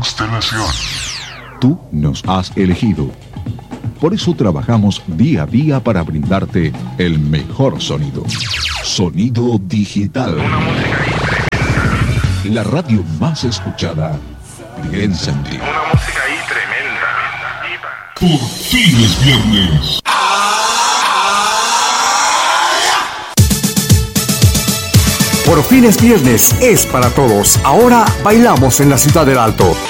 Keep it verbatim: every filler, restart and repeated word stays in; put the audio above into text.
Constelación. Tú nos has elegido. Por eso trabajamos día a día para brindarte el mejor sonido. Sonido digital. Una música ahí tremenda. La radio más escuchada. Piensa en ti. Una música ahí tremenda. Por fin es viernes. Por fin es viernes, es para todos. Ahora bailamos en la Ciudad del Alto.